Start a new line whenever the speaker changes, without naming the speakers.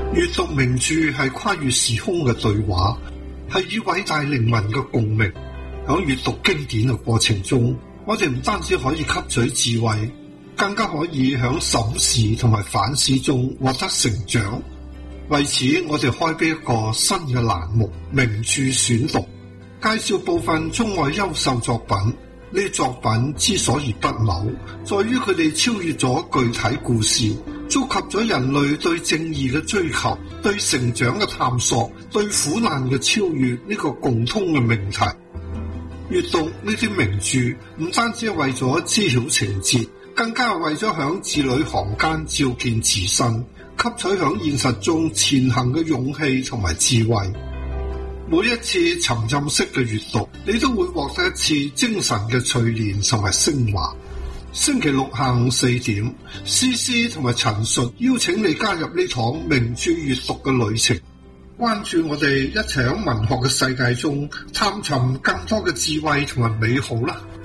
閱讀名著係跨越時空嘅對話，係與偉大靈魂嘅共鳴。喺閱讀經典嘅過程中，我哋唔單止可以吸取智慧，更加可以喺審視同埋反思中獲得成長。為此，我哋開闢一個新嘅欄目——名著選讀，介紹部分中外優秀作品。呢啲作品之所以不朽，在於佢哋超越咗具體故事，觸及咗人類對正義嘅追求、對成長嘅探索、對苦難嘅超越呢個共通嘅命題。閱讀呢啲名著唔單止係為咗知曉情節，更加係為咗響字裏行間照見自身，吸取響現實中前行嘅勇氣同埋智慧。每一次沉浸式嘅閱讀，你都會獲得一次精神嘅淬煉同埋升華。星期六下午4點，詩詩同埋陳述邀請你加入呢趟名著閱讀嘅旅程，關注我哋一齊喺文學嘅世界中探尋更多嘅智慧同埋美好啦。